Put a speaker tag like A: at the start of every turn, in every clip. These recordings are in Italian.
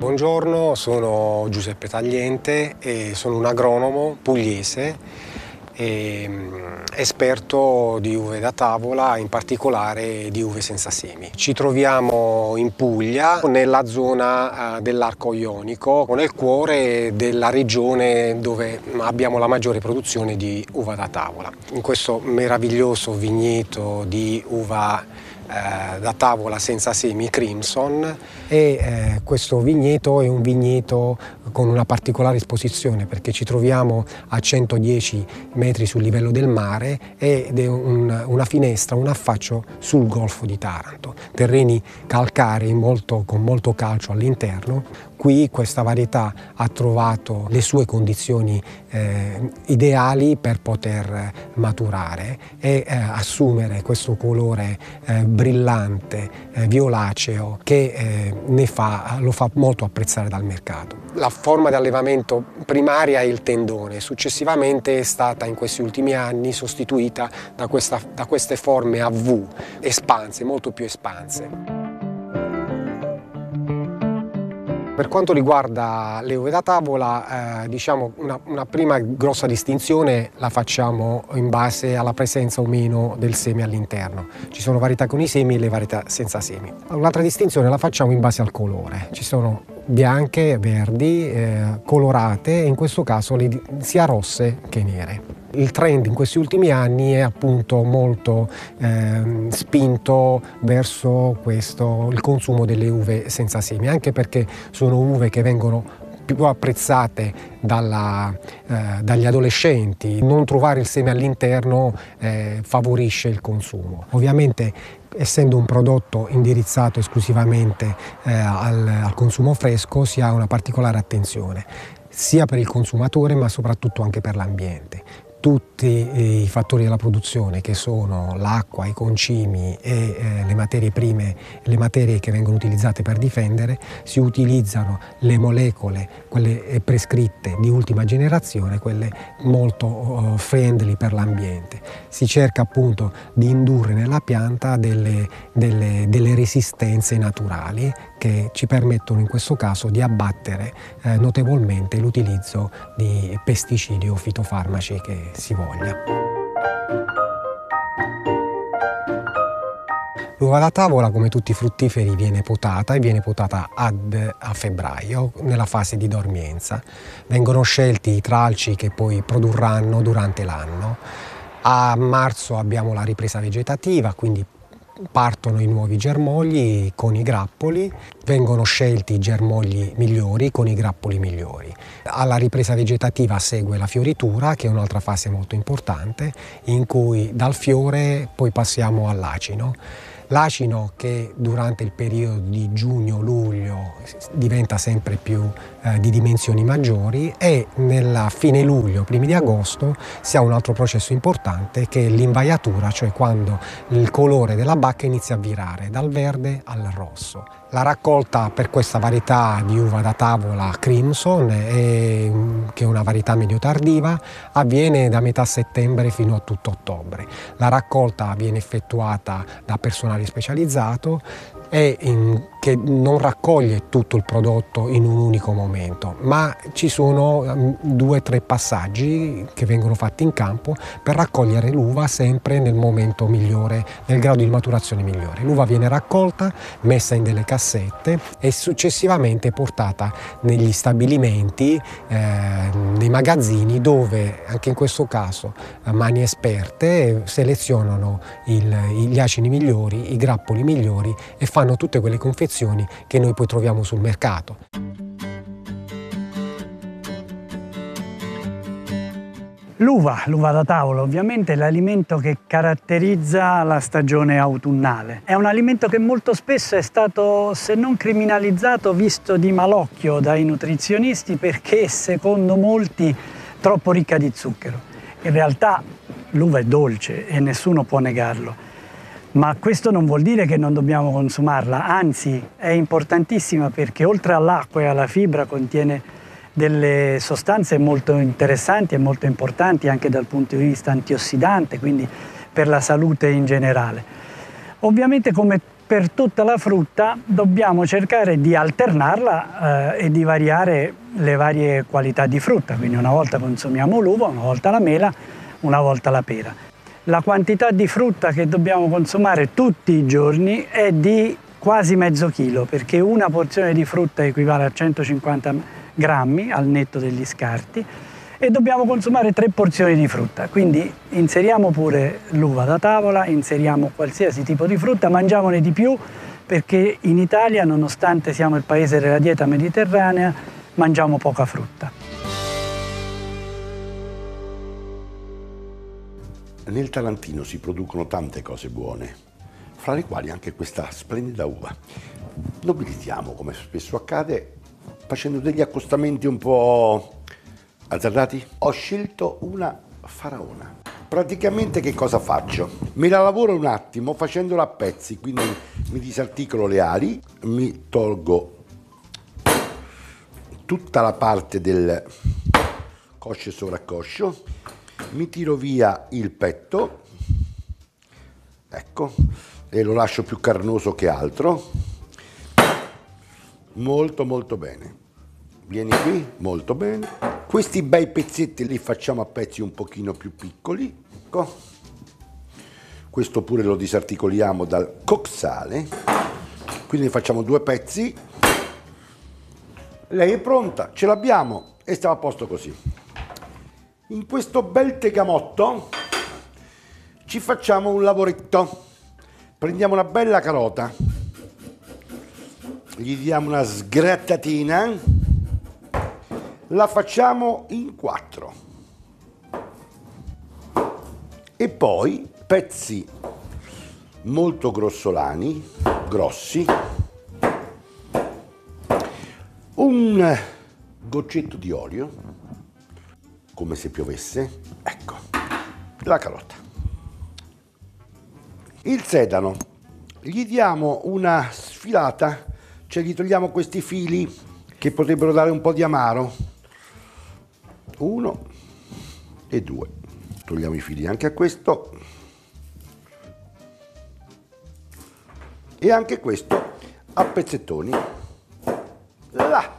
A: Buongiorno, sono Giuseppe Tagliente e sono un agronomo pugliese e esperto di uve da tavola, in particolare di uve senza semi. Ci troviamo in Puglia, nella zona dell'arco ionico, nel cuore della regione dove abbiamo la maggiore produzione di uva da tavola. In questo meraviglioso vigneto di uva da tavola senza semi Crimson, e questo vigneto è un vigneto con una particolare esposizione perché ci troviamo a 110 metri sul livello del mare ed è una finestra, un affaccio sul Golfo di Taranto, terreni calcarei con molto calcio all'interno. Qui questa varietà ha trovato le sue condizioni ideali per poter maturare e assumere questo colore brillante, violaceo, che lo fa molto apprezzare dal mercato. La forma di allevamento primaria è il tendone, successivamente è stata in questi ultimi anni sostituita da queste forme a V, espanse, molto più espanse. Per quanto riguarda le uve da tavola, diciamo una prima grossa distinzione la facciamo in base alla presenza o meno del seme all'interno. Ci sono varietà con i semi e le varietà senza semi. Un'altra distinzione la facciamo in base al colore. Ci sono bianche, verdi, colorate e in questo caso sia rosse che nere. Il trend in questi ultimi anni è appunto molto spinto verso il consumo delle uve senza semi, anche perché sono uve che vengono più apprezzate dagli adolescenti. Non trovare il seme all'interno favorisce il consumo. Ovviamente, essendo un prodotto indirizzato esclusivamente al consumo fresco, si ha una particolare attenzione sia per il consumatore ma soprattutto anche per l'ambiente. Tutti i fattori della produzione, che sono l'acqua, i concimi e le materie prime, le materie che vengono utilizzate per difendere, si utilizzano le molecole, quelle prescritte di ultima generazione, quelle molto friendly per l'ambiente. Si cerca appunto di indurre nella pianta delle resistenze naturali che ci permettono in questo caso di abbattere notevolmente l'utilizzo di pesticidi o fitofarmaci che si voglia. L'uva da tavola, come tutti i fruttiferi, viene potata e viene potata a febbraio, nella fase di dormienza. Vengono scelti i tralci che poi produrranno durante l'anno. A marzo abbiamo la ripresa vegetativa, quindi partono i nuovi germogli con i grappoli, vengono scelti i germogli migliori con i grappoli migliori. Alla ripresa vegetativa segue la fioritura, che è un'altra fase molto importante, in cui dal fiore poi passiamo all'acino. L'acino, che durante il periodo di giugno-luglio diventa sempre più di dimensioni maggiori, e nella fine luglio, primi di agosto, si ha un altro processo importante che è l'invaiatura, cioè quando il colore della bacca inizia a virare dal verde al rosso. La raccolta per questa varietà di uva da tavola Crimson, che è una varietà medio tardiva, avviene da metà settembre fino a tutto ottobre. La raccolta viene effettuata da personale specializzato che non raccoglie tutto il prodotto in un unico momento, ma ci sono 2 o 3 passaggi che vengono fatti in campo per raccogliere l'uva sempre nel momento migliore, nel grado di maturazione migliore. L'uva viene raccolta, messa in delle cassette e successivamente portata negli stabilimenti, nei magazzini, dove anche in questo caso mani esperte selezionano gli acini migliori, i grappoli migliori e fanno tutte quelle confezioni che noi poi troviamo sul mercato.
B: L'uva da tavola ovviamente è l'alimento che caratterizza la stagione autunnale. È un alimento che molto spesso è stato, se non criminalizzato, visto di malocchio dai nutrizionisti perché, secondo molti, troppo ricca di zucchero. In realtà l'uva è dolce e nessuno può negarlo. Ma questo non vuol dire che non dobbiamo consumarla, anzi è importantissima perché oltre all'acqua e alla fibra contiene delle sostanze molto interessanti e molto importanti anche dal punto di vista antiossidante, quindi per la salute in generale. Ovviamente, come per tutta la frutta dobbiamo cercare di alternarla e di variare le varie qualità di frutta, quindi una volta consumiamo l'uva, una volta la mela, una volta la pera. La quantità di frutta che dobbiamo consumare tutti i giorni è di quasi mezzo chilo, perché una porzione di frutta equivale a 150 grammi al netto degli scarti, e dobbiamo consumare 3 porzioni di frutta, quindi inseriamo pure l'uva da tavola, inseriamo qualsiasi tipo di frutta, mangiamone di più, perché in Italia, nonostante siamo il paese della dieta mediterranea, mangiamo poca frutta.
C: Nel Tarantino si producono tante cose buone, fra le quali anche questa splendida uva. Nobilitiamo, come spesso accade, facendo degli accostamenti un po' azzardati. Ho scelto una faraona. Praticamente che cosa faccio? Me la lavoro un attimo facendola a pezzi, quindi mi disarticolo le ali, mi tolgo tutta la parte del coscio e sovraccoscio, mi tiro via il petto, ecco, e lo lascio più carnoso che altro. Molto molto bene. Vieni qui, molto bene. Questi bei pezzetti li facciamo a pezzi un pochino più piccoli, ecco. Questo pure lo disarticoliamo dal coxale, quindi ne facciamo 2 pezzi. Lei è pronta, ce l'abbiamo e stiamo a posto così. In questo bel tegamotto ci facciamo un lavoretto. Prendiamo una bella carota, gli diamo una sgrattatina, la facciamo in 4 e poi pezzi molto grossolani, grossi, un goccetto di olio, come se piovesse, ecco, la carota. Il sedano, gli diamo una sfilata, cioè gli togliamo questi fili che potrebbero dare un po' di amaro. 1 e 2. Togliamo i fili anche a questo. E anche questo a pezzettoni. Là.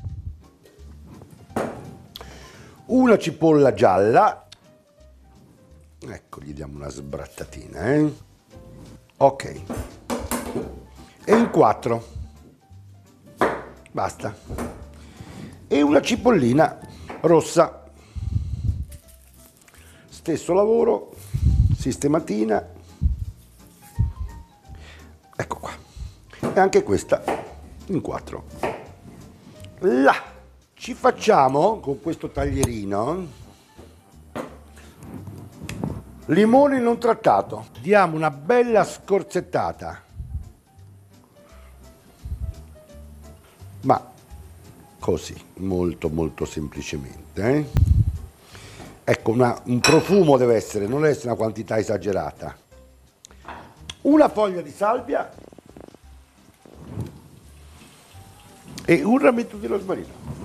C: Una cipolla gialla. Ecco, gli diamo una sbrattatina, Ok. E in 4. Basta. E una cipollina rossa. Stesso lavoro, sistematina. Ecco qua. E anche questa in 4. Là. Ci facciamo con questo taglierino limone non trattato. Diamo una bella scorzettata. Ma così, molto molto semplicemente. Ecco, un profumo deve essere, non deve essere una quantità esagerata. Una foglia di salvia e un rametto di rosmarino.